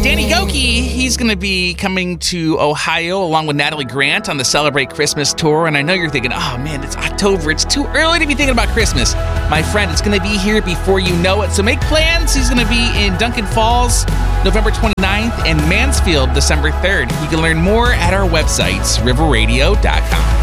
Danny Gokey, he's going to be coming to Ohio along with Natalie Grant on the Celebrate Christmas tour. And I know you're thinking, oh man, it's October. It's too early to be thinking about Christmas. My friend, it's going to be here before you know it. So make plans. He's going to be in Duncan Falls, November 29th, and Mansfield, December 3rd. You can learn more at our website, riverradio.com.